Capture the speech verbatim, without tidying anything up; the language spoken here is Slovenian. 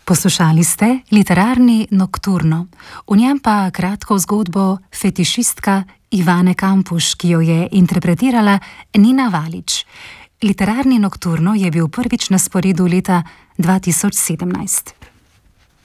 Poslušali ste Literarni nokturno, v njem pa kratko zgodbo Fetišistka Ivane Kampuš, ki jo je interpretirala Nina Valič. Literarni nokturno je bil prvič na sporedu leta dva tisoč sedemnajst.